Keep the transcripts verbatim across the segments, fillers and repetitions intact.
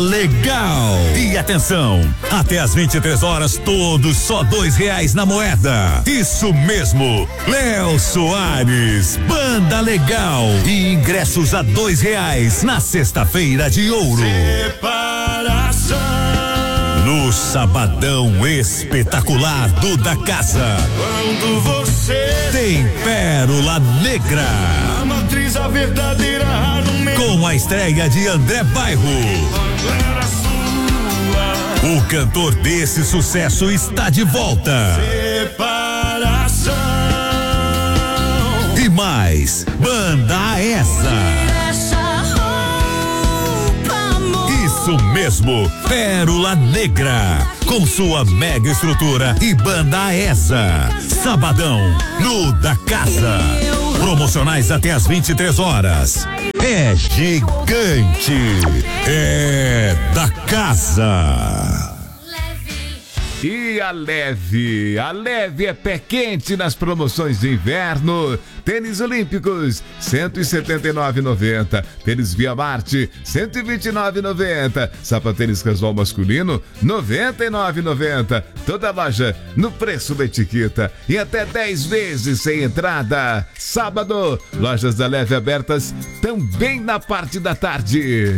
legal. E atenção, até às vinte e três horas, todos só dois reais na moeda. Isso mesmo, Léo Soares, Banda Legal. E ingressos a dois reais na sexta-feira de ouro. Separação. No sabadão espetacular do Da Casa. Quando você tem Pérola Negra. A matriz, a verdadeira argumento. Com a estreia de André Bairro. O cantor desse sucesso está de volta. Separação. E mais, Banda Aesa. Isso mesmo, Pérola Negra, com sua mega estrutura e Banda Aesa. Sabadão, no Da Casa. Promocionais até às vinte e três horas. É gigante. É Da Casa. E a Leve, a Leve é pé quente nas promoções de inverno. Tênis olímpicos, cento e setenta e nove reais e noventa centavos. Tênis Via Marte, cento e vinte e nove reais e noventa centavos. Sapatênis casual masculino, noventa e nove reais e noventa centavos. Toda loja no preço da etiqueta e até dez vezes sem entrada. Sábado, lojas da Leve abertas também na parte da tarde.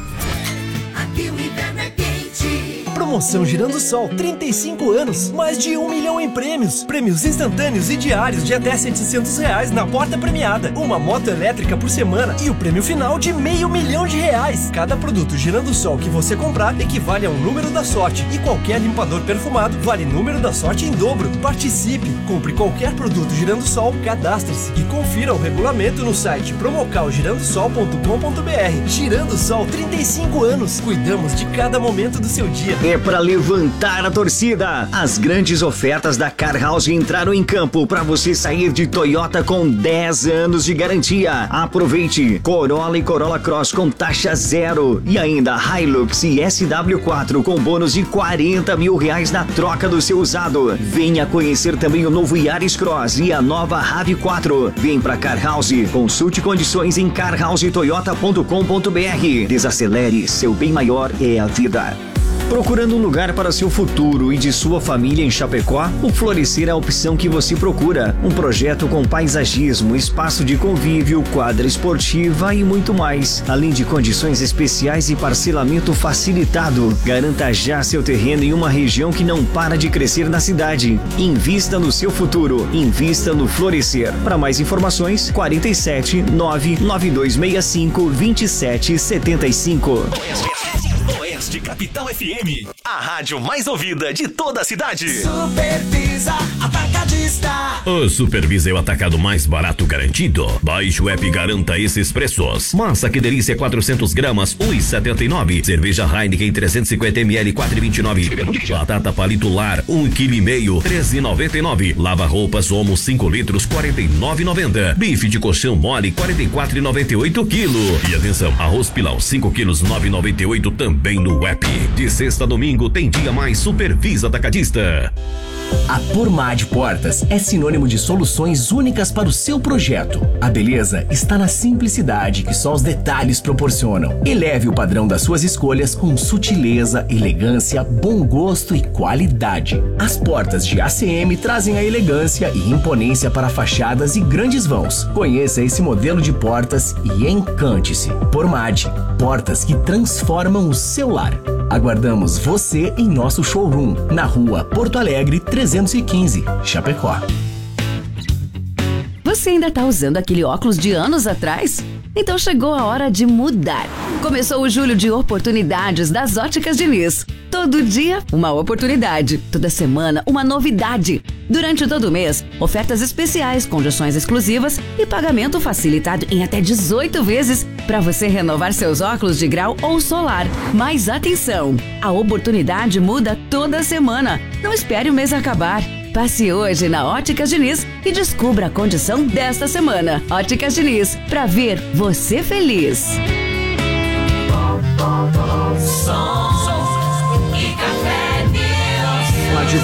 Aqui o inverno é quente. Promoção Girando Sol, trinta e cinco anos, mais de um milhão em prêmios. Prêmios instantâneos e diários de até setecentos reais na porta premiada. Uma moto elétrica por semana e o prêmio final de meio milhão de reais. Cada produto Girando Sol que você comprar equivale a um número da sorte. E qualquer limpador perfumado vale número da sorte em dobro. Participe, compre qualquer produto Girando Sol, cadastre-se e confira o regulamento no site promocal girando sol ponto com ponto br. Girando Sol, trinta e cinco anos. Cuidamos de cada momento do seu dia. É para levantar a torcida. As grandes ofertas da Car House entraram em campo para você sair de Toyota com dez anos de garantia. Aproveite Corolla e Corolla Cross com taxa zero e ainda Hilux e S W quatro com bônus de quarenta mil reais na troca do seu usado. Venha conhecer também o novo Yaris Cross e a nova RAV quatro. Vem para Car House. Consulte condições em car house toyota ponto com ponto br. Desacelere, seu bem maior é a vida. Procurando um lugar para seu futuro e de sua família em Chapecó? O Florescer é a opção que você procura. Um projeto com paisagismo, espaço de convívio, quadra esportiva e muito mais. Além de condições especiais e parcelamento facilitado. Garanta já seu terreno em uma região que não para de crescer na cidade. Invista no seu futuro. Invista no Florescer. Para mais informações, quarenta e sete, nove nove dois seis cinco, vinte e sete setenta e cinco. Oeste Capital F M, a rádio mais ouvida de toda a cidade. Supervisa Atacadista. O Supervisa é o atacado mais barato garantido. Baixe o app e garanta esses preços. Massa que delícia quatrocentos gramas, um real e setenta e nove centavos. Cerveja Heineken trezentos e cinquenta mililitros, quatro reais e vinte e nove centavos. Batata palito lar, um vírgula cinco quilômetros, treze reais e noventa e nove centavos. Lava roupas Omo cinco litros, quarenta e nove reais e noventa centavos. Bife de colchão mole, quarenta e quatro reais e noventa e oito centavos quilo. E atenção, arroz Pilau cinco quilos, nove reais e noventa e oito centavos também no app. De sexta a domingo tem dia mais Supervisa Atacadista. A Pormad Portas é sinônimo de soluções únicas para o seu projeto. A beleza está na simplicidade que só os detalhes proporcionam. Eleve o padrão das suas escolhas com sutileza, elegância, bom gosto e qualidade. As portas de A C M trazem a elegância e imponência para fachadas e grandes vãos. Conheça esse modelo de portas e encante-se. Pormad, portas que transformam o seu lar. Aguardamos você em nosso showroom, na rua Porto Alegre trezentos e quinze, Chapecó. Você ainda tá usando aquele óculos de anos atrás? Então chegou a hora de mudar. Começou o julho de oportunidades das Óticas Diniz. Todo dia, uma oportunidade. Toda semana, uma novidade. Durante todo o mês, ofertas especiais, condições exclusivas e pagamento facilitado em até dezoito vezes para você renovar seus óculos de grau ou solar. Mas atenção, a oportunidade muda toda semana. Não espere o mês acabar. Passe hoje na Óticas Diniz e descubra a condição desta semana. Óticas Diniz, para ver você feliz. Som e Café News. Lá de volta na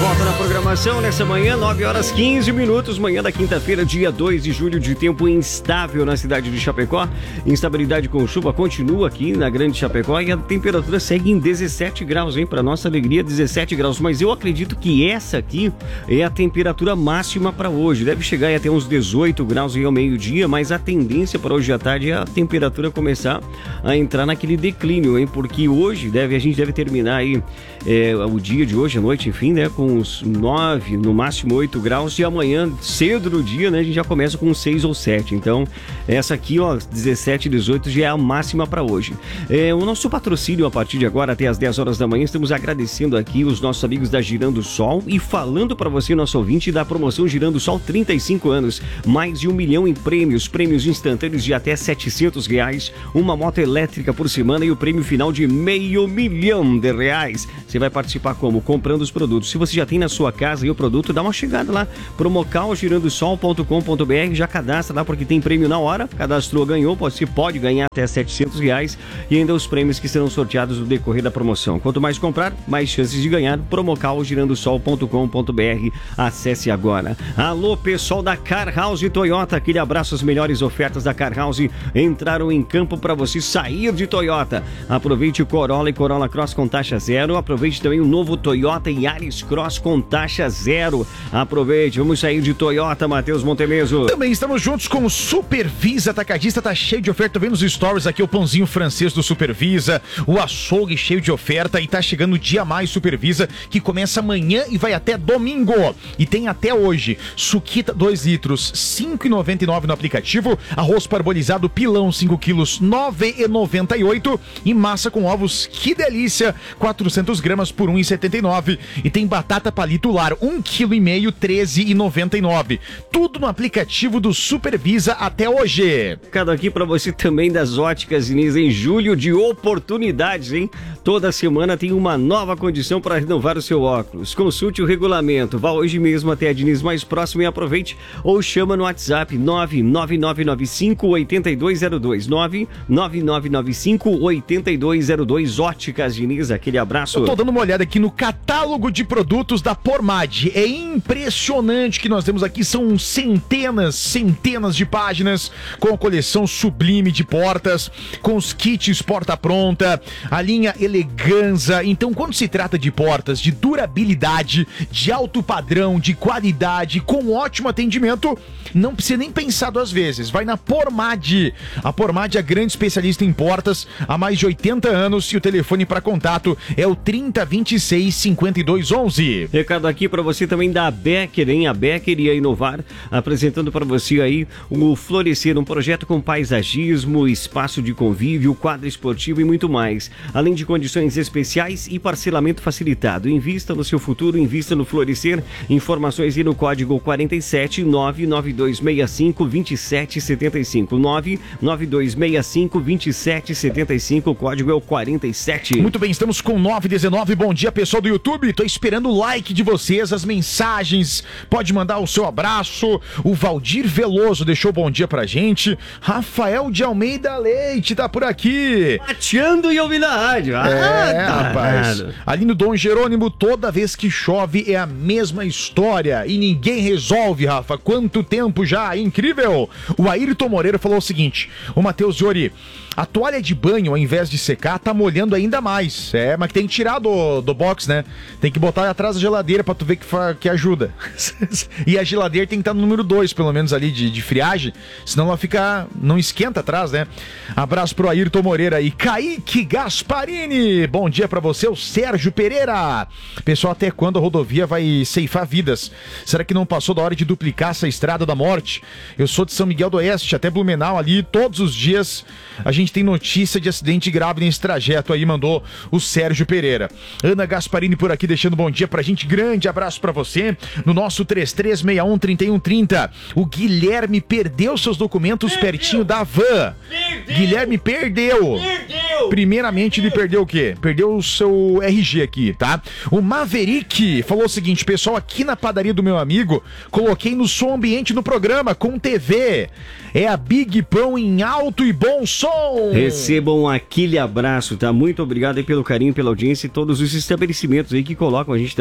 programação nessa manhã, nove horas quinze minutos, manhã da quinta-feira, dia dois de julho, de tempo instável na cidade de Chapecó. Instabilidade com chuva continua aqui na Grande Chapecó e a temperatura segue em dezessete graus, hein? Para nossa alegria, dezessete graus. Mas eu acredito que essa aqui é a temperatura máxima para hoje. Deve chegar até uns dezoito graus aí ao meio-dia, mas a tendência para hoje à tarde é a temperatura começar a entrar naquele declínio, hein? Porque hoje deve, a gente deve terminar aí é, o dia de hoje, à noite, enfim, né? Com uns nove, no máximo oito graus, e amanhã, cedo no dia, né? A gente já começa com seis ou sete. Então, essa aqui, ó, dezessete, dezoito já é a máxima para hoje. É, o nosso patrocínio a partir de agora até as dez horas da manhã, estamos agradecendo aqui os nossos amigos da Girando Sol e falando para você, nosso ouvinte, da promoção Girando Sol trinta e cinco anos, mais de um milhão em prêmios, prêmios instantâneos de até setecentos reais, uma moto elétrica por semana e o prêmio final de meio milhão de reais. Você vai participar como? Comprando os produtos. Se você já tem na sua casa e o produto, dá uma chegada lá, promocal girando sol ponto com ponto b r, já cadastra lá porque tem prêmio na hora, cadastrou, ganhou, você pode ganhar até setecentos reais e ainda os prêmios que serão sorteados no decorrer da promoção. Quanto mais comprar, mais chances de ganhar. promocal girando sol ponto com ponto b r, acesse agora. Alô, pessoal da Car House Toyota, aquele abraço, as melhores ofertas da Car House entraram em campo para você sair de Toyota. Aproveite o Corolla e Corolla Cross com taxa zero, aproveite também o novo Toyota Yaris Cross com taxa zero. Aproveite, vamos sair de Toyota, Matheus Montemeso. Também estamos juntos com o Supervisa Atacadista, tá cheio de oferta, vendo nos stories aqui o pãozinho francês do Supervisa, o açougue cheio de oferta, e tá chegando o Dia Mais Supervisa, que começa amanhã e vai até domingo. E tem até hoje, suquita dois litros, cinco reais e noventa e nove centavos no aplicativo, arroz parbolizado pilão cinco quilos, nove reais e noventa e oito centavos, e massa com ovos, que delícia, quatrocentas gramas por um real e setenta e nove centavos. E tem batata palito lar, um vírgula cinco quilo, treze reais e noventa e nove centavos. Tudo no aplicativo do Supervisa até hoje. Cada aqui para você também das Óticas Diniz, em julho de oportunidades, hein? Toda semana tem uma nova condição para renovar o seu óculos. Consulte o regulamento, vá hoje mesmo até a Diniz mais próxima e aproveite, ou chama no WhatsApp nove nove nove nove cinco oito dois zero dois, nove nove nove nove cinco oito dois zero dois. Óticas Diniz, aquele abraço. Eu tô dando uma olhada aqui no catálogo de produtos da Pormad. É impressionante que nós temos aqui, são centenas, centenas de páginas com a coleção sublime de portas, com os kits porta-pronta, a linha Eleganza. Então, quando se trata de portas de durabilidade, de alto padrão, de qualidade, com ótimo atendimento, não precisa nem pensar duas vezes. Vai na Pormad. A Pormad é a grande especialista em portas há mais de oitenta anos, e o telefone para contato é o trinta, vinte e seis, cinquenta e dois, onze. Recado aqui para você também da Becker, hein? A Becker ia inovar, apresentando para você aí o Florescer, um projeto com paisagismo, espaço de convívio, quadra esportiva e muito mais. Além de condições especiais e parcelamento facilitado. Invista no seu futuro, invista no Florescer. Informações aí no código quarenta e sete, nove nove dois seis cinco, dois sete sete cinco, nove nove dois seis cinco, dois sete sete cinco, o código é o quarenta e sete. Muito bem, estamos com nove e dezenove. Bom dia, pessoal do YouTube. Tô esperando o like de vocês, as mensagens. Pode mandar o seu abraço. O Valdir Veloso deixou bom dia pra gente. Rafael de Almeida Leite tá por aqui. Mateando e ouvindo a rádio. Ah, é, tá rapaz. errado. Ali no Dom Jerônimo, toda vez que chove é a mesma história e ninguém resolve, Rafa. Quanto tempo já? Incrível. O Ayrton Moreira falou o seguinte: o Matheus Iori, a toalha de banho, ao invés de secar, tá molhando ainda mais. É, mas tem que tirar do, do box, né? Tem que botar atrás da geladeira pra tu ver que, fa, que ajuda. E a geladeira tem que estar no número dois, pelo menos ali, de, de friagem. Senão ela fica... não esquenta atrás, né? Abraço pro Ayrton Moreira e Kaique Gasparini. Bom dia pra você, o Sérgio Pereira. Pessoal, até quando a rodovia vai ceifar vidas? Será que não passou da hora de duplicar essa estrada da morte? Eu sou de São Miguel do Oeste, até Blumenau ali, todos os dias a gente tem notícia de acidente grave nesse trajeto aí, mandou o Sérgio Pereira. Ana Gasparini por aqui deixando bom dia pra gente, grande abraço pra você, no nosso três três seis um, três um três zero. O Guilherme perdeu seus documentos perdeu. pertinho da van. Perdeu. Guilherme perdeu. Perdeu. Primeiramente ele perdeu o quê? Perdeu o seu R G aqui, tá? O Maverick falou o seguinte: pessoal, aqui na padaria do meu amigo, coloquei no som ambiente no programa, com T V. É a Big Pão em alto e bom som. Recebam aquele abraço, tá? Muito obrigado aí pelo carinho, pela audiência e todos os estabelecimentos aí que colocam a gente também aí no,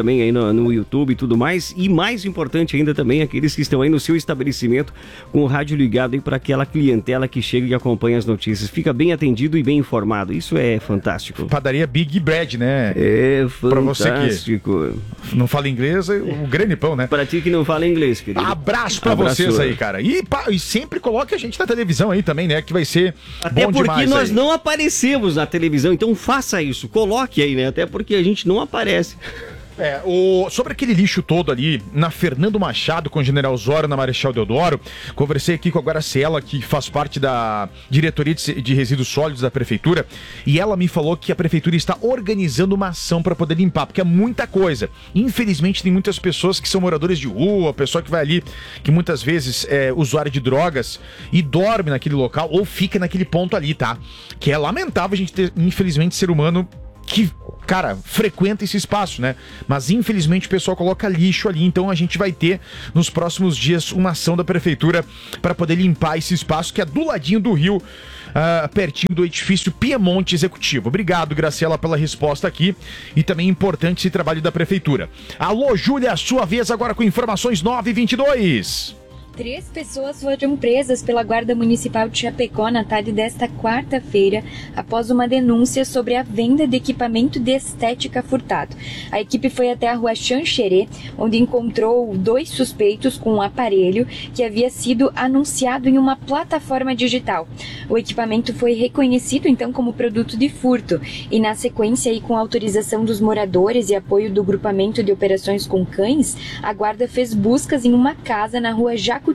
no, no YouTube e tudo mais. E mais importante ainda também, aqueles que estão aí no seu estabelecimento com o rádio ligado aí para aquela clientela que chega e acompanha as notícias. Fica bem atendido e bem informado. Isso é fantástico. Padaria Big Bread, né? É fantástico. Pra você que não fala inglês, o grande pão, né? Pra ti que não fala inglês, querido. Abraço pra Abraço. vocês aí, cara. E, pá, e sempre coloque a gente na televisão aí também, né? Que vai ser Até bom porque demais nós aí. não aparecemos na televisão, então faça isso, coloque aí, né? Até porque a gente não aparece. É, o, sobre aquele lixo todo ali, na Fernando Machado com o General Osório, na Marechal Deodoro, conversei aqui com a Graciela, que faz parte da diretoria de, de resíduos sólidos da prefeitura, e ela me falou que a prefeitura está organizando uma ação para poder limpar, porque é muita coisa. Infelizmente tem muitas pessoas que são moradores de rua, pessoa que vai ali, que muitas vezes é usuário de drogas e dorme naquele local ou fica naquele ponto ali, tá? Que é lamentável a gente ter, infelizmente, ser humano que, cara, frequenta esse espaço, né? Mas infelizmente o pessoal coloca lixo ali, então a gente vai ter nos próximos dias uma ação da prefeitura para poder limpar esse espaço que é do ladinho do rio, uh, pertinho do edifício Piemonte Executivo. Obrigado, Graciela, pela resposta aqui e também importante esse trabalho da prefeitura. Alô, Júlia, sua vez agora com informações nove e vinte e dois. Três pessoas foram presas pela Guarda Municipal de Chapecó na tarde desta quarta-feira, após uma denúncia sobre a venda de equipamento de estética furtado. A equipe foi até a rua Xanxerê, onde encontrou dois suspeitos com um aparelho que havia sido anunciado em uma plataforma digital. O equipamento foi reconhecido então como produto de furto e, na sequência, e com autorização dos moradores e apoio do grupamento de operações com cães, a Guarda fez buscas em uma casa na rua Jacutinga.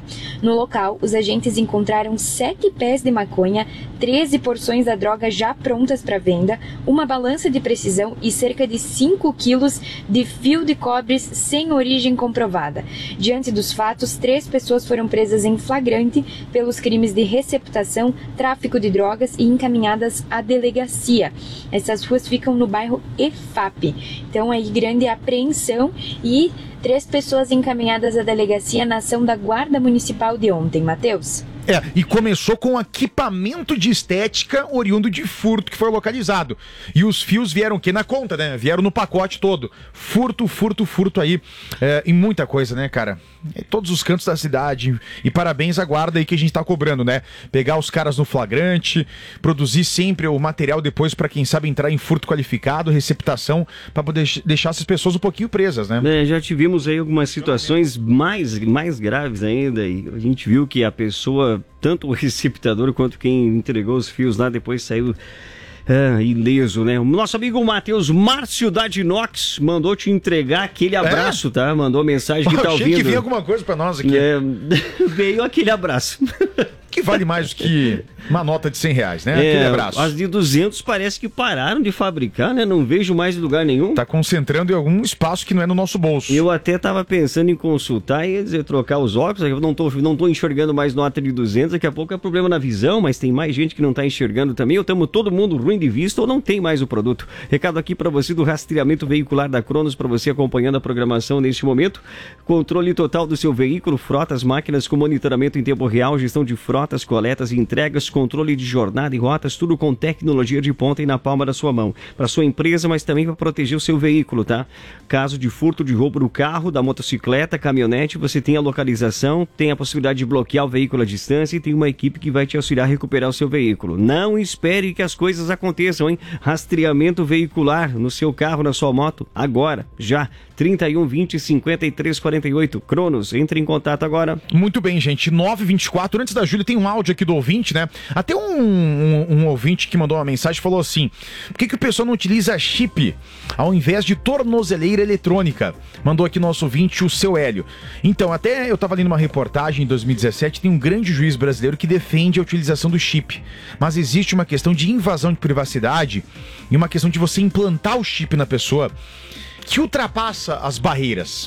No local, os agentes encontraram sete pés de maconha, treze porções da droga já prontas para venda, uma balança de precisão e cerca de cinco quilos de fio de cobre sem origem comprovada. Diante dos fatos, três pessoas foram presas em flagrante pelos crimes de receptação, tráfico de drogas e encaminhadas à delegacia. Essas ruas ficam no bairro E F A P. Então, aí, grande apreensão e três pessoas encaminhadas à delegacia na ação da Guarda Municipal de ontem, Matheus. É, e começou com equipamento de estética oriundo de furto que foi localizado. E os fios vieram o quê? Na conta, né? Vieram no pacote todo. Furto, furto, furto aí. É, em muita coisa, né, cara? Em todos os cantos da cidade. E parabéns à guarda aí que a gente tá cobrando, né? Pegar os caras no flagrante, produzir sempre o material depois pra quem sabe entrar em furto qualificado, receptação, pra poder deixar essas pessoas um pouquinho presas, né? É, já tivemos aí algumas situações mais, mais graves ainda. E a gente viu que a pessoa, tanto o receptador quanto quem entregou os fios lá, depois saiu ah, ileso, né? O nosso amigo Matheus Márcio da Dinox mandou te entregar aquele abraço, é? Tá? Mandou mensagem que Eu tá achei ouvindo. que vinha alguma coisa pra nós aqui. É, veio aquele abraço. Que vale mais do que uma nota de cem reais, né? É, Aquele abraço. As de duzentos parece que pararam de fabricar, né? Não vejo mais em lugar nenhum. Tá concentrando em algum espaço que não é no nosso bolso. Eu até tava pensando em consultar e dizer, trocar os óculos. Eu não tô, não tô enxergando mais nota de duzentos. Daqui a pouco é problema na visão, mas tem mais gente que não tá enxergando também. Ou estamos todo mundo ruim de vista ou não tem mais o produto. Recado aqui para você do rastreamento veicular da Cronos, para você acompanhando a programação neste momento. Controle total do seu veículo, frotas, máquinas com monitoramento em tempo real, gestão de frotas, coletas e entregas, controle de jornada e rotas, tudo com tecnologia de ponta e na palma da sua mão. Para sua empresa, mas também para proteger o seu veículo, tá? Caso de furto, de roubo do carro, da motocicleta, caminhonete, você tem a localização, tem a possibilidade de bloquear o veículo à distância e tem uma equipe que vai te auxiliar a recuperar o seu veículo. Não espere que as coisas aconteçam, hein? Rastreamento veicular no seu carro, na sua moto, agora, já. trinta e um, vinte, cinquenta e três, quarenta e oito. Cronos, entre em contato agora. Muito bem, gente. nove e vinte e quatro. Antes da Júlia, tem um áudio aqui do ouvinte, né? Até um, um, um ouvinte que mandou uma mensagem falou assim: por que, que o pessoal não utiliza chip ao invés de tornozeleira eletrônica? Mandou aqui nosso ouvinte, o seu Hélio. Então, até eu tava lendo uma reportagem em dois mil e dezessete, tem um grande juiz brasileiro que defende a utilização do chip. Mas existe uma questão de invasão de privacidade e uma questão de você implantar o chip na pessoa que ultrapassa as barreiras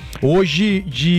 hoje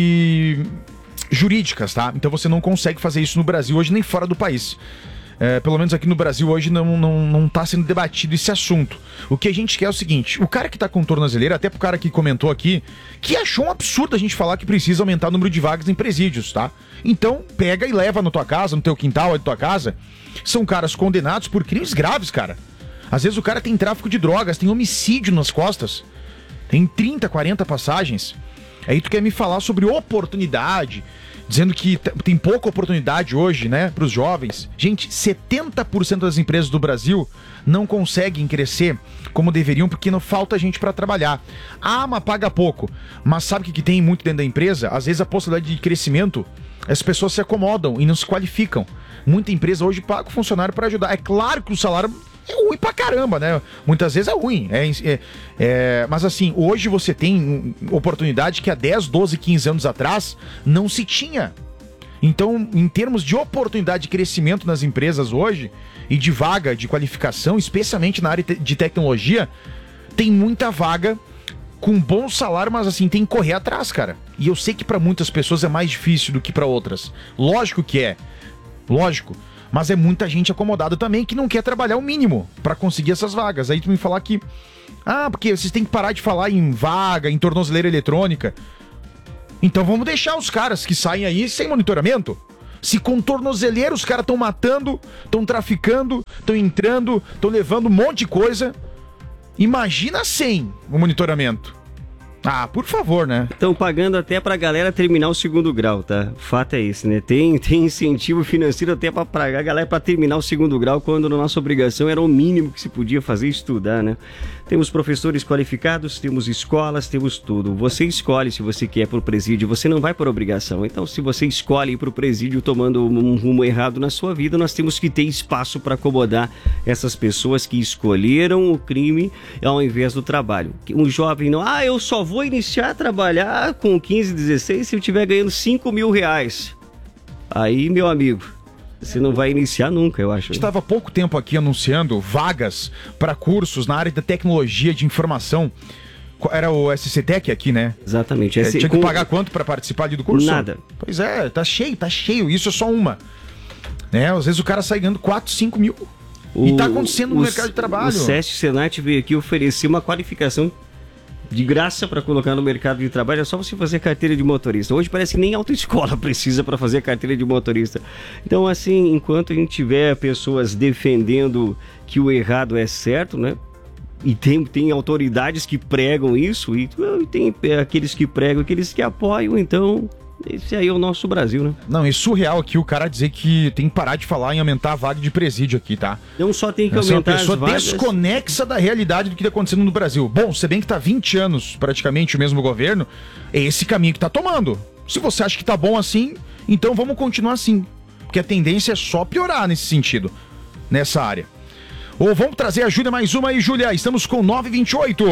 de jurídicas, tá? Então você não consegue fazer isso no Brasil hoje nem fora do país. É, pelo menos aqui no Brasil hoje não, não, não tá sendo debatido esse assunto. O que a gente quer é o seguinte: o cara que tá com tornozeleira, até pro cara que comentou aqui, que achou um absurdo a gente falar que precisa aumentar o número de vagas em presídios, tá? Então pega e leva na tua casa, no teu quintal, na tua casa. São caras condenados por crimes graves, cara. Às vezes o cara tem tráfico de drogas, tem homicídio nas costas. em trinta, quarenta passagens. Aí tu quer me falar sobre oportunidade, dizendo que tem pouca oportunidade hoje, né, para os jovens. Gente, setenta por cento das empresas do Brasil não conseguem crescer como deveriam porque não falta gente para trabalhar. Ah, mas paga pouco. Mas sabe o que, que tem muito dentro da empresa? Às vezes a possibilidade de crescimento, as pessoas se acomodam e não se qualificam. Muita empresa hoje paga o funcionário para ajudar. É claro que o salário é ruim pra caramba, né? Muitas vezes é ruim. É, é, é, mas assim, hoje você tem oportunidade que há dez, doze, quinze anos atrás não se tinha. Então, em termos de oportunidade de crescimento nas empresas hoje e de vaga de qualificação, especialmente na área de tecnologia, tem muita vaga com bom salário, mas assim, tem que correr atrás, cara. E eu sei que pra muitas pessoas é mais difícil do que pra outras. Lógico que é. Lógico. Mas é muita gente acomodada também que não quer trabalhar o mínimo pra conseguir essas vagas. Aí tu me falar que... Ah, porque vocês têm que parar de falar em vaga, em tornozeleira eletrônica. Então vamos deixar os caras que saem aí sem monitoramento. Se com tornozeleira os caras estão matando, estão traficando, estão entrando, estão levando um monte de coisa. Imagina sem o monitoramento. Ah, por favor, né? Estão pagando até pra galera terminar o segundo grau, tá? O fato é esse, né? Tem, tem incentivo financeiro até pra pagar a galera pra terminar o segundo grau, quando a nossa obrigação era o mínimo que se podia fazer, estudar, né? Temos professores qualificados, temos escolas, temos tudo. Você escolhe se você quer ir pro presídio, você não vai por obrigação. Então, se você escolhe ir pro presídio tomando um rumo errado na sua vida, nós temos que ter espaço para acomodar essas pessoas que escolheram o crime ao invés do trabalho. Um jovem não, ah, eu só vou Vou iniciar a trabalhar com quinze, dezesseis se eu estiver ganhando cinco mil reais. Aí, meu amigo, você não vai iniciar nunca, eu acho. Estava há pouco tempo aqui anunciando vagas para cursos na área da tecnologia de informação. Era o S C Tech aqui, né? Exatamente. É, tinha que pagar quanto para participar ali do curso? Nada. Pois é, tá cheio, tá cheio. Isso é só uma. Né? Às vezes o cara sai ganhando quatro, cinco mil. O, e tá acontecendo no o, mercado de trabalho. O SESC Senat veio aqui oferecer uma qualificação de graça para colocar no mercado de trabalho. É só você fazer carteira de motorista. Hoje parece que nem autoescola precisa para fazer carteira de motorista. Então, assim, enquanto a gente tiver pessoas defendendo que o errado é certo, né? E tem, tem autoridades que pregam isso, e tem aqueles que pregam, aqueles que apoiam, então... Esse aí é o nosso Brasil, né? Não, é surreal aqui o cara dizer que tem que parar de falar em aumentar a vaga de presídio aqui, tá? Não só tem que aumentar as vagas... É uma pessoa desconexa da realidade do que tá acontecendo no Brasil. Bom, se bem que tá vinte anos, praticamente, o mesmo governo, é esse caminho que tá tomando. Se você acha que tá bom assim, então vamos continuar assim. Porque a tendência é só piorar nesse sentido, nessa área. Ou vamos trazer a Júlia mais uma aí, Júlia. Estamos com nove e vinte e oito.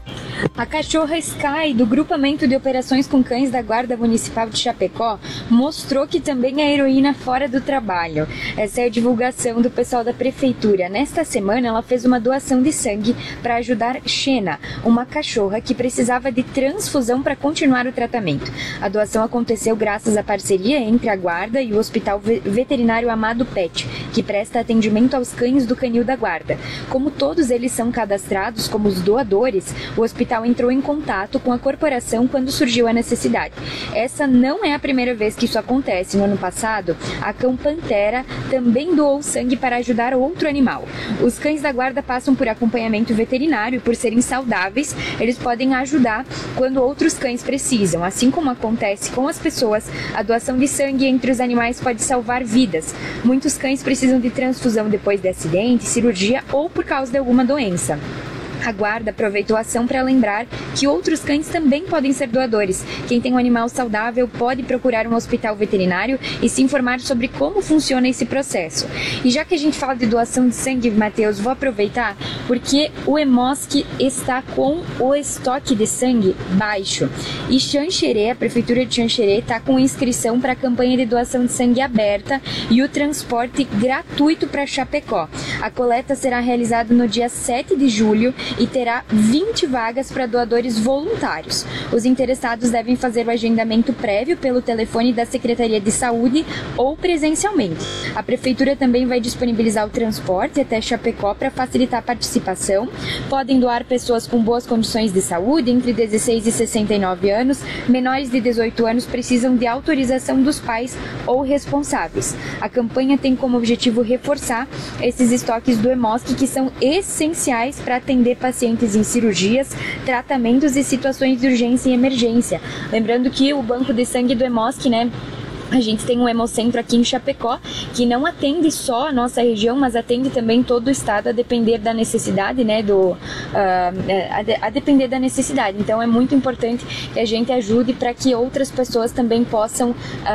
A cachorra Sky, do Grupamento de Operações com Cães da Guarda Municipal de Chapecó, mostrou que também é heroína fora do trabalho. Essa é a divulgação do pessoal da prefeitura. Nesta semana, ela fez uma doação de sangue para ajudar Xena, uma cachorra que precisava de transfusão para continuar o tratamento. A doação aconteceu graças à parceria entre a Guarda e o Hospital Veterinário Amado Pet, que presta atendimento aos cães do Canil da Guarda. Como todos eles são cadastrados como os doadores, o hospital entrou em contato com a corporação quando surgiu a necessidade. Essa não é a primeira vez que isso acontece. No ano passado, a cão Pantera também doou sangue para ajudar outro animal. Os cães da guarda passam por acompanhamento veterinário e, por serem saudáveis, eles podem ajudar quando outros cães precisam. Assim como acontece com as pessoas, a doação de sangue entre os animais pode salvar vidas. Muitos cães precisam de transfusão depois de acidente, cirurgia ou por causa de alguma doença. A Guarda aproveitou a ação para lembrar que outros cães também podem ser doadores. Quem tem um animal saudável pode procurar um hospital veterinário e se informar sobre como funciona esse processo. E já que a gente fala de doação de sangue, Matheus, vou aproveitar porque o Hemosc está com o estoque de sangue baixo. E Xanxerê, a Prefeitura de Xanxerê, está com inscrição para a campanha de doação de sangue aberta e o transporte gratuito para Chapecó. A coleta será realizada no dia sete de julho e terá vinte vagas para doadores voluntários. Os interessados devem fazer o agendamento prévio pelo telefone da Secretaria de Saúde ou presencialmente. A Prefeitura também vai disponibilizar o transporte até Chapecó para facilitar a participação. Podem doar pessoas com boas condições de saúde, entre dezesseis e sessenta e nove anos. Menores de dezoito anos precisam de autorização dos pais ou responsáveis. A campanha tem como objetivo reforçar esses estoques do Hemosc, que são essenciais para atender pacientes em cirurgias, tratamentos e situações de urgência e emergência. Lembrando que o banco de sangue do Hemosc, né, a gente tem um hemocentro aqui em Chapecó, que não atende só a nossa região, mas atende também todo o estado, a depender da necessidade, né, do, uh, a, de, a depender da necessidade. Então é muito importante que a gente ajude para que outras pessoas também possam uh,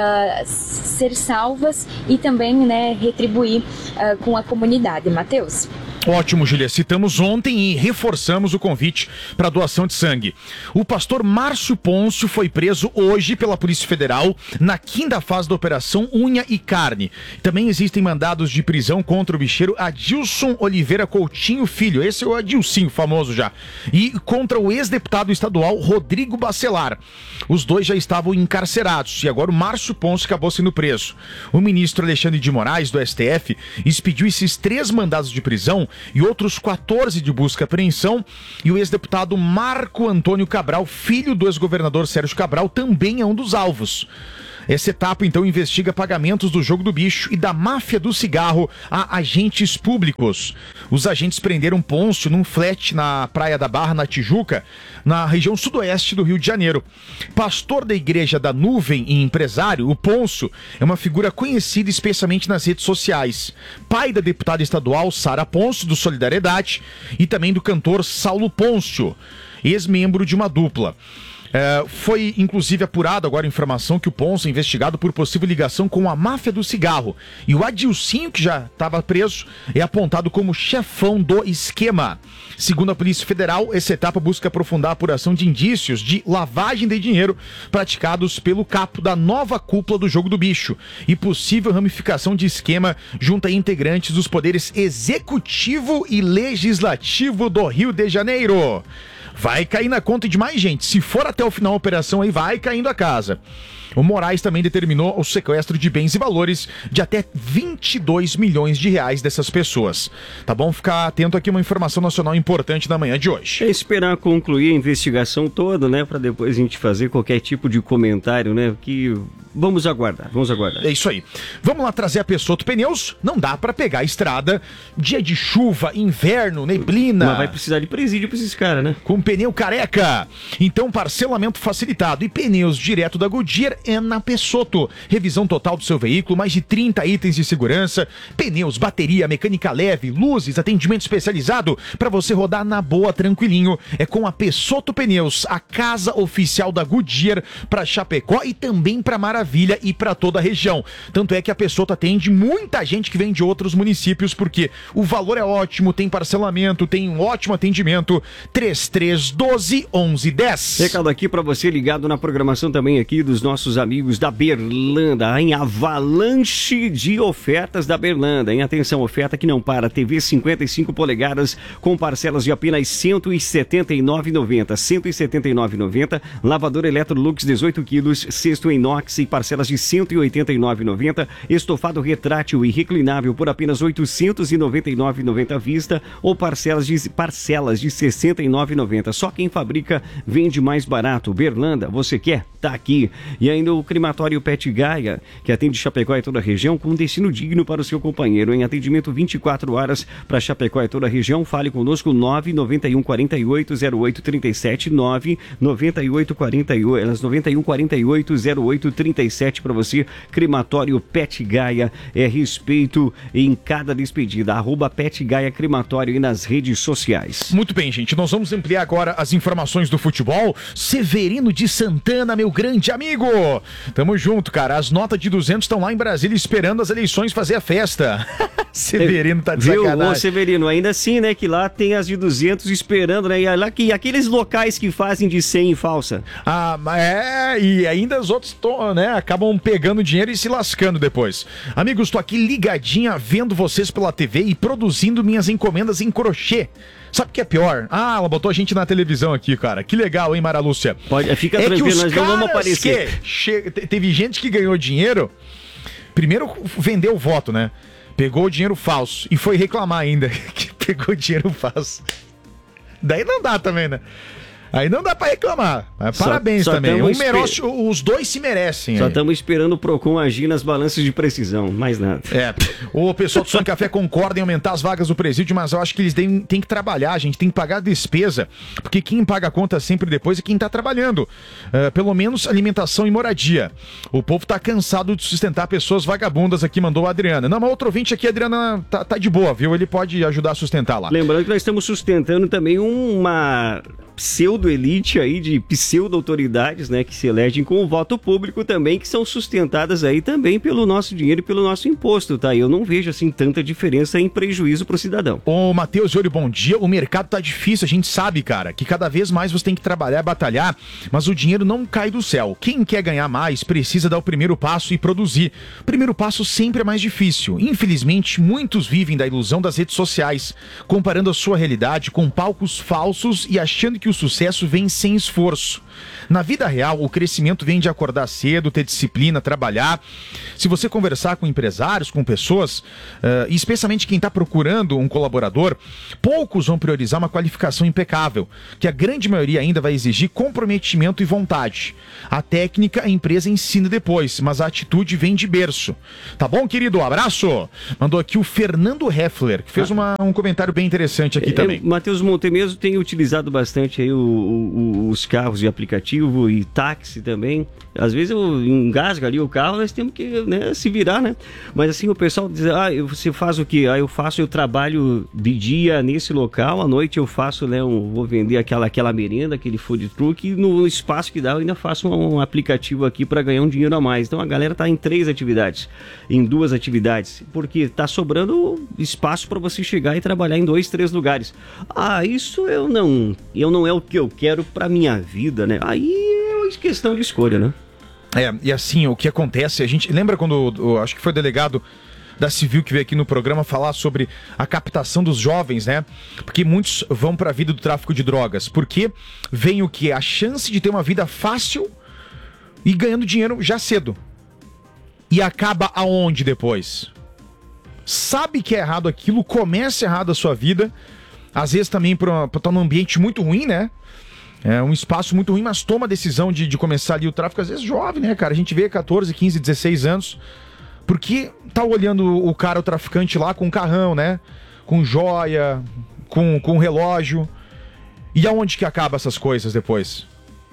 ser salvas e também, né, retribuir uh, com a comunidade. Matheus? Ótimo, Júlia. Citamos ontem e reforçamos o convite para doação de sangue. O pastor Márcio Pôncio foi preso hoje pela Polícia Federal na quinta fase da Operação Unha e Carne. Também existem mandados de prisão contra o bicheiro Adilson Oliveira Coutinho Filho. Esse é o Adilcinho, famoso já. E contra o ex-deputado estadual Rodrigo Bacelar. Os dois já estavam encarcerados e agora o Márcio Pôncio acabou sendo preso. O ministro Alexandre de Moraes, do S T F, expediu esses três mandados de prisão e outros quatorze de busca e apreensão, e o ex-deputado Marco Antônio Cabral, filho do ex-governador Sérgio Cabral, também é um dos alvos. Essa etapa, então, investiga pagamentos do jogo do bicho e da máfia do cigarro a agentes públicos. Os agentes prenderam Pôncio num flat na Praia da Barra, na Tijuca, na região sudoeste do Rio de Janeiro. Pastor da Igreja da Nuvem e empresário, o Pôncio é uma figura conhecida especialmente nas redes sociais. Pai da deputada estadual Sara Pôncio, do Solidariedade, e também do cantor Saulo Pôncio, ex-membro de uma dupla. É, foi inclusive apurado agora a informação que o Pôncio é investigado por possível ligação com a máfia do cigarro. E o Adilcinho, que já estava preso, é apontado como chefão do esquema. Segundo a Polícia Federal, essa etapa busca aprofundar a apuração de indícios de lavagem de dinheiro praticados pelo capo da nova cúpula do Jogo do Bicho e possível ramificação de esquema junto a integrantes dos poderes executivo e legislativo do Rio de Janeiro. Vai cair na conta de mais gente. Se for até o final da operação, aí vai caindo a casa. O Moraes também determinou o sequestro de bens e valores de até vinte e dois milhões de reais dessas pessoas. Tá bom? Ficar atento aqui, uma informação nacional importante na manhã de hoje. É esperar concluir a investigação toda, né? Para depois a gente fazer qualquer tipo de comentário, né? Que vamos aguardar, vamos aguardar. É isso aí. Vamos lá trazer a Pessotto Pneus. Não dá para pegar a estrada, dia de chuva, inverno, neblina. Mas vai precisar de presídio para esses caras, né? Com pneu careca. Então, parcelamento facilitado e pneus direto da Goodyear é na Pessotto. Revisão total do seu veículo, mais de trinta itens de segurança, pneus, bateria, mecânica leve, luzes, atendimento especializado para você rodar na boa, tranquilinho. É com a Pessotto Pneus, a casa oficial da Goodyear para Chapecó e também para Maravilha e para toda a região. Tanto é que a Pessotto atende muita gente que vem de outros municípios, porque o valor é ótimo, tem parcelamento, tem um ótimo atendimento. Três três um dois, onze dez. Recado aqui para você ligado na programação também aqui dos nossos amigos da Berlanda, em avalanche de ofertas da Berlanda. Em atenção, oferta que não para, T V cinquenta e cinco polegadas com parcelas de apenas cento e setenta e nove reais e noventa centavos, cento e setenta e nove reais e noventa centavos, lavador Electrolux dezoito quilos, cesto inox e parcelas de cento e oitenta e nove reais e noventa centavos, estofado retrátil e reclinável por apenas oitocentos e noventa e nove reais e noventa centavos à vista ou parcelas de, parcelas de sessenta e nove reais e noventa centavos. Só quem fabrica vende mais barato. Berlanda, você quer? Tá aqui. E ainda o crematório Pet Gaia, que atende Chapecó e toda a região com um destino digno para o seu companheiro. Em atendimento vinte e quatro horas para Chapecó e toda a região. Fale conosco nove nove um quatro oito zero oito três sete, nove nove oito quatro oito, nove um quatro oito zero oito três sete para você. Crematório Pet Gaia é respeito em cada despedida. Arroba Pet Gaia Crematório e nas redes sociais. Muito bem, gente. Nós vamos ampliar agora as informações do futebol. Severino de Santana, meu grande amigo. Tamo junto, cara. As notas de duzentos estão lá em Brasília esperando as eleições fazer a festa. Severino tá de Viu, sacanagem. ô Severino, ainda assim, né, que lá tem as de duzentos esperando, né, e lá que aqueles locais que fazem de cem falsa. Ah, é, e ainda os outros, tô, né, acabam pegando dinheiro e se lascando depois. Amigos, tô aqui ligadinha vendo vocês pela T V e produzindo minhas encomendas em crochê. Sabe o que é pior? Ah, ela botou a gente na televisão aqui, cara. Que legal, hein, Mara Lúcia? Pode, fica é tranquilo, que os nós não vamos aparecer. Que che... Teve gente que ganhou dinheiro, primeiro vendeu o voto, né? Pegou o dinheiro falso e foi reclamar ainda que pegou o dinheiro falso. Daí não dá também, né? Aí não dá pra reclamar. Mas Só- parabéns só também. tamo Um esper- merece- os dois se merecem. Só aí. estamos esperando o Procon agir nas balanças de precisão, mais nada. É, o pessoal do Sonho Café concorda em aumentar as vagas do presídio, mas eu acho que eles têm, têm que trabalhar, a gente tem que pagar a despesa, porque quem paga a conta sempre depois é quem tá trabalhando. Uh, pelo menos alimentação e moradia. O povo tá cansado de sustentar pessoas vagabundas aqui, mandou a Adriana. Não, mas outro ouvinte aqui, a Adriana, tá, tá de boa, viu? Ele pode ajudar a sustentar lá. Lembrando que nós estamos sustentando também uma pseudo-elite aí de pseudo-autoridades, né, que se elegem com o voto público também, que são sustentadas aí também pelo nosso dinheiro e pelo nosso imposto, tá? Eu não vejo, assim, tanta diferença em prejuízo pro cidadão. Ô, Matheus Iori, bom dia. O mercado tá difícil, a gente sabe, cara, que cada vez mais você tem que trabalhar, batalhar, mas o dinheiro não cai do céu. Quem quer ganhar mais precisa dar o primeiro passo e produzir. O primeiro passo sempre é mais difícil. Infelizmente, muitos vivem da ilusão das redes sociais, comparando a sua realidade com palcos falsos e achando que o sucesso vem sem esforço. Na vida real, o crescimento vem de acordar cedo, ter disciplina, trabalhar. Se você conversar com empresários, com pessoas, uh, e especialmente quem está procurando um colaborador, poucos vão priorizar uma qualificação impecável, que a grande maioria ainda vai exigir comprometimento e vontade. A técnica a empresa ensina depois, mas a atitude vem de berço. Tá bom, querido? Abraço! Mandou aqui o Fernando Heffler, que fez uma, um comentário bem interessante aqui É, também. Matheus Montemeso tem utilizado bastante aí o- o- os carros de aplicativo e táxi também. Às vezes eu engasgo ali o carro, nós temos que, né, se virar, né? Mas assim, o pessoal diz, ah, eu- você faz o quê? Ah, eu faço, eu trabalho de dia nesse local, à noite eu faço, né, um, vou vender aquela, aquela merenda, aquele food truck, e no espaço que dá eu ainda faço um, um aplicativo aqui para ganhar um dinheiro a mais. Então a galera tá em três atividades, em duas atividades, porque tá sobrando espaço para você chegar e trabalhar em dois, três lugares. Ah, isso eu não, eu não é o que eu quero para minha vida, né? Aí é questão de escolha, né? É, e assim, o que acontece, a gente lembra quando, o- acho que foi o delegado da Civil que veio aqui no programa falar sobre a captação dos jovens, né? Porque muitos vão para a vida do tráfico de drogas, porque vem o que? A chance de ter uma vida fácil e ganhando dinheiro já cedo. E acaba aonde depois? Sabe que é errado aquilo, começa errado a sua vida, às vezes também para estar num ambiente muito ruim, né? É um espaço muito ruim, mas toma a decisão de, de começar ali o tráfico, às vezes jovem, né, cara? A gente vê catorze, quinze, dezesseis anos, porque tá olhando o cara, o traficante lá com carrão, né? Com joia, com, com relógio. E aonde que acaba essas coisas depois?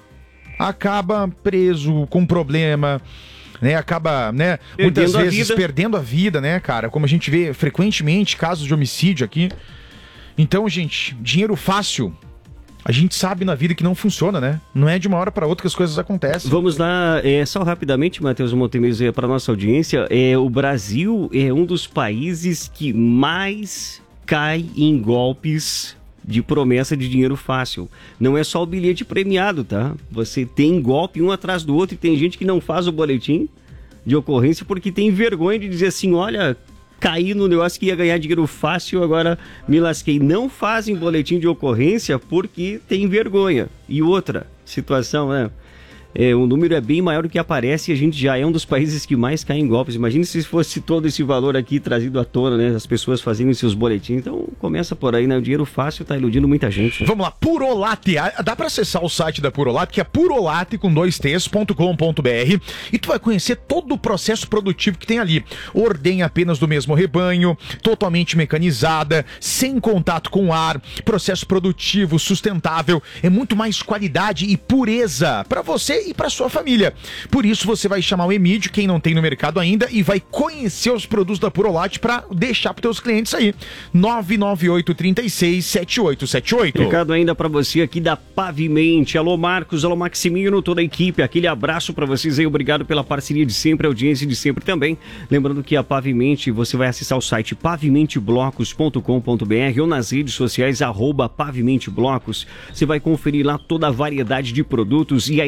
Acaba preso, com problema, né? Acaba, né? Muitas Perdendo a vezes vida. perdendo a vida, né, cara? Como a gente vê frequentemente casos de homicídio aqui. Então, gente, dinheiro fácil, a gente sabe na vida que não funciona, né? Não é de uma hora para outra que as coisas acontecem. Vamos lá, é, só rapidamente, Matheus Montemeso, para nossa audiência, é, o Brasil é um dos países que mais cai em golpes de promessa de dinheiro fácil. Não é só o bilhete premiado, tá? Você tem golpe um atrás do outro e tem gente que não faz o boletim de ocorrência porque tem vergonha de dizer assim, olha, caí no negócio que ia ganhar dinheiro fácil, agora me lasquei. Não fazem boletim de ocorrência porque tem vergonha. E outra situação, né? É, o número é bem maior do que aparece e a gente já é um dos países que mais cai em golpes. Imagina se fosse todo esse valor aqui trazido à tona, né? As pessoas fazendo seus boletins. Então começa por aí, né? O dinheiro fácil tá iludindo muita gente. Né? Vamos lá, Purolate. Ah, dá pra acessar o site da Purolate, que é purolate com dois t's ponto com ponto br, e tu vai conhecer todo o processo produtivo que tem ali. Ordenha apenas do mesmo rebanho, totalmente mecanizada, sem contato com ar, processo produtivo, sustentável, é muito mais qualidade e pureza pra você e pra sua família. Por isso você vai chamar o Emílio, quem não tem no mercado ainda, e vai conhecer os produtos da Purolate pra deixar pros teus clientes aí. nove nove oito, três seis, sete oito sete oito. Recado ainda pra você aqui da Pavimente. Alô Marcos, alô Maximino, toda a equipe, aquele abraço pra vocês aí, obrigado pela parceria de sempre, audiência de sempre também. Lembrando que a Pavimente, você vai acessar o site pavimente blocos ponto com ponto br ou nas redes sociais, arroba Pavimente Blocos. Você vai conferir lá toda a variedade de produtos e as certificações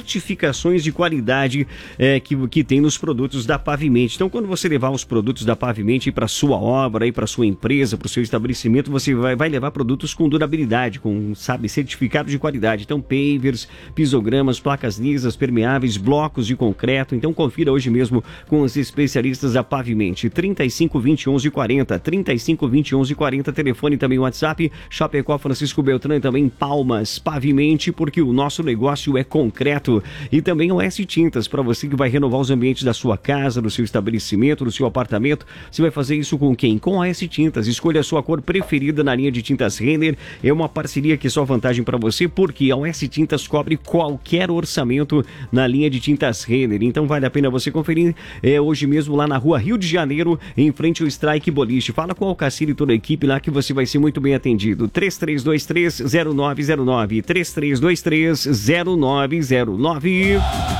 certificações de qualidade é, que, que tem nos produtos da Pavimenti. Então, quando você levar os produtos da Pavimenti para sua obra, para sua empresa, para o seu estabelecimento, você vai, vai levar produtos com durabilidade, com, sabe, certificado de qualidade. Então, pavers, pisogramas, placas lisas, permeáveis, blocos de concreto. Então, confira hoje mesmo com os especialistas da Pavimenti. trinta e cinco, vinte, onze, quarenta, trinta e cinco, vinte, onze, quarenta, telefone também WhatsApp, Chapecó, Francisco Beltrán, também Palmas, Pavimenti, porque o nosso negócio é concreto. E também o S Tintas, para você que vai renovar os ambientes da sua casa, do seu estabelecimento, do seu apartamento. Você vai fazer isso com quem? Com a S Tintas. Escolha a sua cor preferida na linha de tintas Renner. É uma parceria que é só vantagem para você, porque a S Tintas cobre qualquer orçamento na linha de tintas Renner. Então vale a pena você conferir é, hoje mesmo lá na rua Rio de Janeiro, em frente ao Strike Boliche. Fala com o Alcacir e toda a equipe lá que você vai ser muito bem atendido. três três dois três, zero nove zero nove, três três dois três, zero nove zero nove.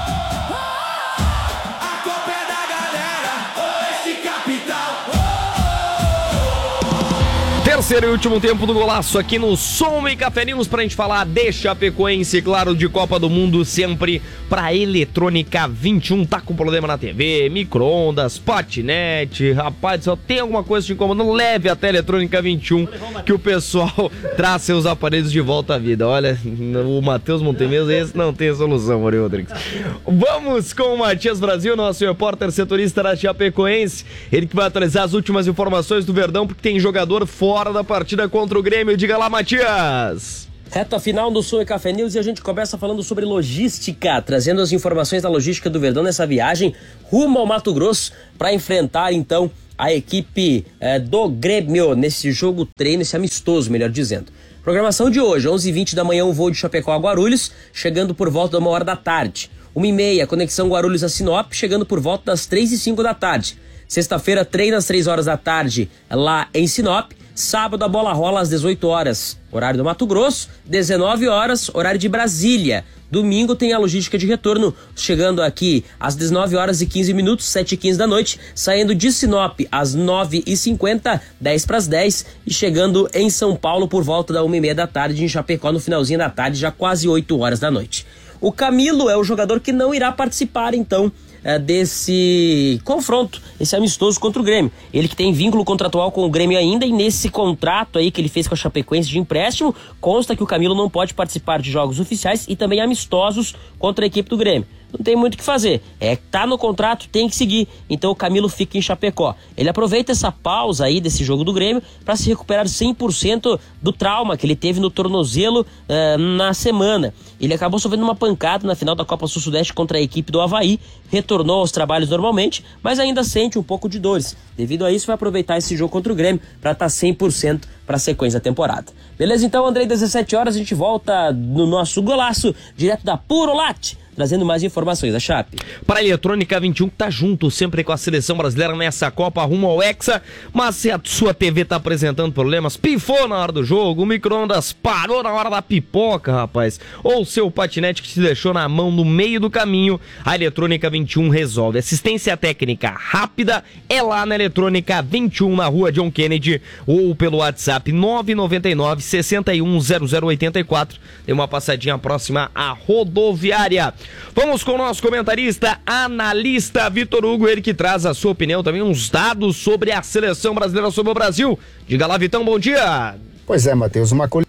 Terceiro e último tempo do golaço aqui no Som e Café News pra gente falar de Chapecoense, claro, de Copa do Mundo, sempre pra Eletrônica vinte e um. Tá com problema na T V, micro-ondas, patinete, rapaz, só tem alguma coisa te incomodando, leve até Eletrônica vinte e um que o pessoal traz seus aparelhos de volta à vida. Olha, o Matheus Montemesa, esse não tem solução, Mauri Rodrigues. Vamos com o Matias Brasil, nosso repórter setorista da Chapecoense, ele que vai atualizar as últimas informações do Verdão, porque tem jogador fora da partida contra o Grêmio. Diga lá, Matias. Reta final do Som e Café News e a gente começa falando sobre logística, trazendo as informações da logística do Verdão nessa viagem rumo ao Mato Grosso para enfrentar então a equipe eh, do Grêmio nesse jogo treino, esse amistoso, melhor dizendo. Programação de hoje, onze e vinte da manhã, um voo de Chapecó a Guarulhos, chegando por volta de uma hora da tarde. uma e meia, conexão Guarulhos a Sinop, chegando por volta das três e cinco da tarde. Sexta-feira, treino às três horas da tarde lá em Sinop. Sábado a bola rola às dezoito horas, horário do Mato Grosso, dezenove horas, horário de Brasília. Domingo tem a logística de retorno, chegando aqui às dezenove horas e quinze minutos, sete e quinze da noite, saindo de Sinop às nove e cinquenta, dez para as dez, e chegando em São Paulo por volta da uma e meia da tarde, em Chapecó no finalzinho da tarde, já quase oito horas da noite. O Camilo é o jogador que não irá participar, então, é, desse confronto, esse amistoso contra o Grêmio. Ele que tem vínculo contratual com o Grêmio ainda, e nesse contrato aí que ele fez com a Chapecoense de empréstimo, consta que o Camilo não pode participar de jogos oficiais e também amistosos contra a equipe do Grêmio. Não tem muito o que fazer, é tá no contrato, tem que seguir, então o Camilo fica em Chapecó. Ele aproveita essa pausa aí desse jogo do Grêmio para se recuperar cem por cento do trauma que ele teve no tornozelo uh, na semana. Ele acabou sofrendo uma pancada na final da Copa Sul-Sudeste contra a equipe do Avaí, retornou aos trabalhos normalmente, mas ainda sente um pouco de dores. Devido a isso, vai aproveitar esse jogo contra o Grêmio para estar cem por cento para a sequência da temporada. Beleza? Então, Andrei, dezessete horas, a gente volta no nosso golaço, direto da Puro Latte, trazendo mais informações da Chape. Para a Eletrônica vinte e um, que tá junto sempre com a seleção brasileira nessa Copa rumo ao Hexa, mas se a sua T V tá apresentando problemas, pifou na hora do jogo, o micro-ondas parou na hora da pipoca, rapaz, ou seu patinete que te deixou na mão no meio do caminho, a Eletrônica vinte e um resolve. Assistência técnica rápida é lá na Eletrônica vinte e um, na rua John Kennedy, ou pelo WhatsApp nove nove nove, seis um zero zero oito quatro. Tem uma passadinha próxima à rodoviária. Vamos com o nosso comentarista, analista Vitor Hugo, ele que traz a sua opinião, também uns dados sobre a seleção brasileira, sobre o Brasil. Diga lá, Vitão, bom dia. Pois é, Matheus, uma colheita.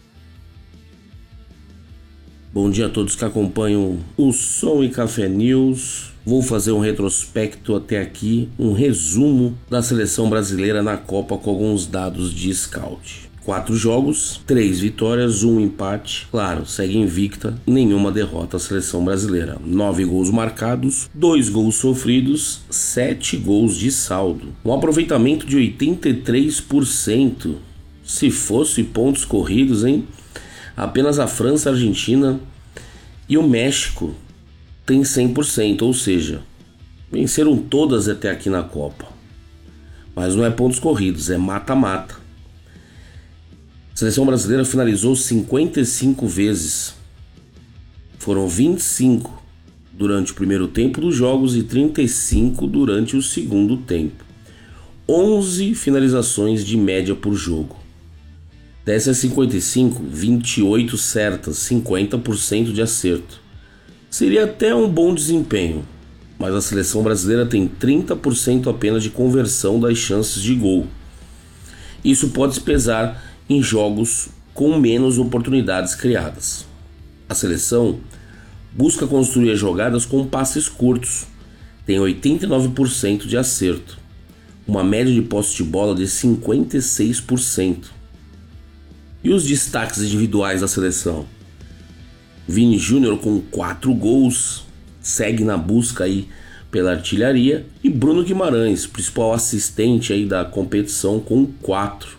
Bom dia a todos que acompanham o Som e Café News. Vou fazer um retrospecto até aqui, um resumo da seleção brasileira na Copa com alguns dados de scout. Quatro jogos, três vitórias, um empate. Claro, segue invicta, nenhuma derrota a seleção brasileira. Nove gols marcados, dois gols sofridos, sete gols de saldo. Um aproveitamento de oitenta e três por cento. Se fosse pontos corridos, hein? Apenas a França, a Argentina e o México tem cem por cento, ou seja, venceram todas até aqui na Copa. Mas não é pontos corridos, é mata-mata. A seleção brasileira finalizou cinquenta e cinco vezes. Foram vinte e cinco durante o primeiro tempo dos jogos e trinta e cinco durante o segundo tempo. onze finalizações de média por jogo. Dessas cinquenta e cinco, vinte e oito certas, cinquenta por cento de acerto. Seria até um bom desempenho, mas a seleção brasileira tem trinta por cento apenas de conversão das chances de gol. Isso pode se pesar em jogos com menos oportunidades criadas. A seleção busca construir as jogadas com passes curtos, tem oitenta e nove por cento de acerto, uma média de posse de bola de cinquenta e seis por cento. E os destaques individuais da seleção? Vini Júnior com quatro gols, segue na busca aí pela artilharia, e Bruno Guimarães, principal assistente aí da competição, com quatro.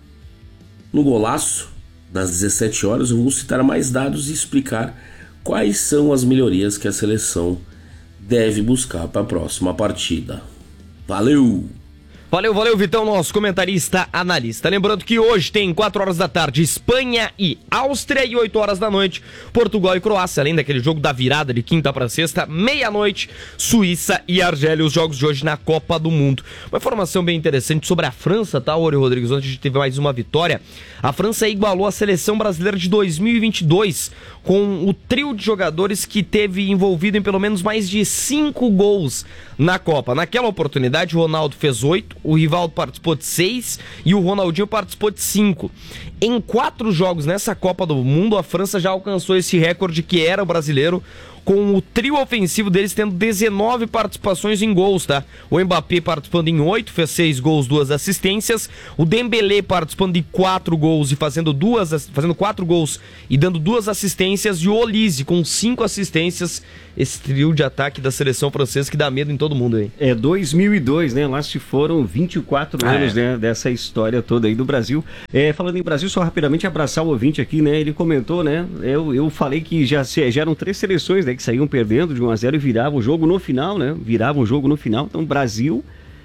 No golaço, das dezessete horas, eu vou citar mais dados e explicar quais são as melhorias que a seleção deve buscar para a próxima partida. Valeu! Valeu, valeu, Vitão, nosso comentarista analista. Lembrando que hoje tem quatro horas da tarde Espanha e Áustria e oito horas da noite Portugal e Croácia, além daquele jogo da virada de quinta para sexta, meia-noite Suíça e Argélia, os jogos de hoje na Copa do Mundo. Uma informação bem interessante sobre a França, tá, Ori Rodrigues? Ontem a gente teve mais uma vitória. A França igualou a seleção brasileira de dois mil e vinte e dois com o trio de jogadores que teve envolvido em pelo menos mais de cinco gols na Copa. Naquela oportunidade, o Ronaldo fez oito, o Rivaldo participou de seis e o Ronaldinho participou de cinco. Em quatro jogos nessa Copa do Mundo, a França já alcançou esse recorde que era o brasileiro, com o trio ofensivo deles tendo dezenove participações em gols, tá? O Mbappé participando em oito, fez seis gols, duas assistências. O Dembélé participando de quatro gols e fazendo duas, fazendo quatro gols e dando duas assistências. E o Olise com cinco assistências. Esse trio de ataque da seleção francesa que dá medo em todo mundo aí. É dois mil e dois, né? Lá se foram vinte e quatro ah, anos, é. né? Dessa história toda aí do Brasil. É, falando em Brasil, só rapidamente abraçar o ouvinte aqui, né? Ele comentou, né? Eu, eu falei que já, já eram três seleções, né? Que saíam perdendo de um a zero e viravam o jogo no final, né? Viravam o jogo no final. Então, Brasil,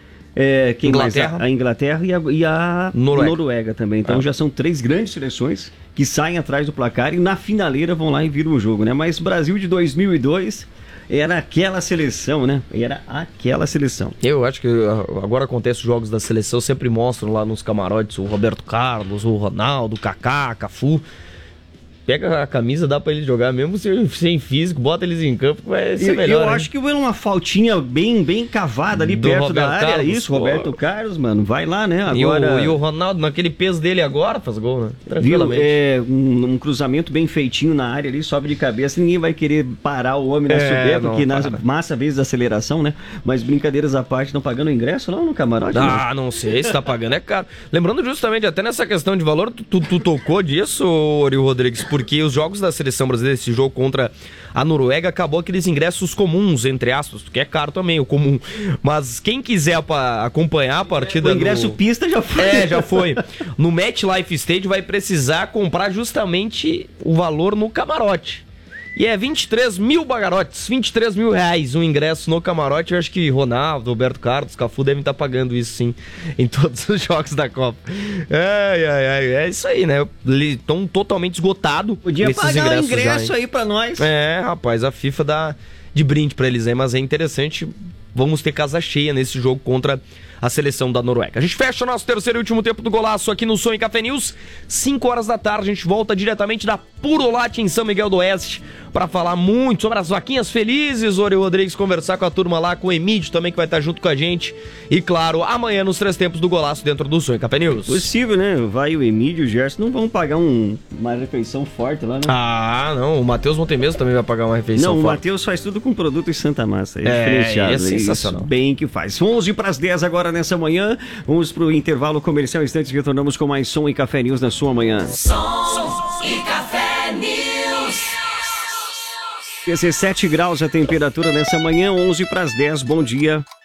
é, quem Inglaterra. Mais? A, a Inglaterra e a, e a Noruega. Noruega também. Então, ah. já são três grandes seleções que saem atrás do placar e na finaleira vão lá e viram o jogo, né? Mas Brasil de dois mil e dois era aquela seleção, né? Era aquela seleção. Eu acho que agora acontece os jogos da seleção, sempre mostram lá nos camarotes o Roberto Carlos, o Ronaldo, o Kaká, Cafu. Pega a camisa, dá pra ele jogar, mesmo sem físico, bota eles em campo, vai ser eu, melhor. Eu né? acho que foi uma faltinha bem, bem cavada ali Do perto Roberto da área. Carlos, Isso, pô. Roberto Carlos, mano, vai lá, né? Agora... E, o, e o Ronaldo, naquele peso dele agora, faz gol, né? Tranquilamente. Viu? É, um, um cruzamento bem feitinho na área ali, sobe de cabeça, ninguém vai querer parar o homem na É, subida, porque não, na para. massa vezes da aceleração, né? Mas brincadeiras à parte, estão pagando ingresso não no camarote? Ah, não sei, se tá pagando é caro. Lembrando justamente, até nessa questão de valor, tu, tu, tu tocou disso, Ori Rodrigues, porque os jogos da seleção brasileira, esse jogo contra a Noruega, acabou aqueles ingressos comuns, entre aspas, que é caro também, o comum. Mas quem quiser pa, acompanhar a partida... O ingresso no... pista já foi. É, já foi. No MetLife Stadium vai precisar comprar justamente o valor no camarote. E é vinte e três mil bagarotes, vinte e três mil reais um ingresso no camarote. Eu acho que Ronaldo, Roberto Carlos, Cafu devem estar pagando isso sim, em todos os jogos da Copa. Ai, ai, ai, é isso aí, né? Eles estão totalmente esgotados. Podia pagar o ingresso já, aí pra nós. É, rapaz, a FIFA dá de brinde pra eles aí, mas é interessante. Vamos ter casa cheia nesse jogo contra a seleção da Noruega. A gente fecha o nosso terceiro e último tempo do golaço aqui no Som e Café News. cinco horas da tarde, a gente volta diretamente da Purolate em São Miguel do Oeste para falar muito sobre as vaquinhas felizes. Ori Rodrigues conversar com a turma lá, com o Emílio também, que vai estar junto com a gente. E claro, amanhã nos três tempos do golaço dentro do Som e Café News. Possível, né? Vai o Emílio e o Gerson, não vão pagar um, uma refeição forte lá, né? Ah, não. O Matheus Montemesmo também vai pagar uma refeição não, forte. Não, o Matheus faz tudo com produto em Santa Massa. É, é diferenciado. É sensacional. Isso bem que faz. onze para as dez agora nessa manhã. Vamos pro intervalo comercial. Instantes, retornamos com mais Som e Café News na sua manhã. Som e Café News. dezessete graus a temperatura nessa manhã, onze para as dez. Bom dia.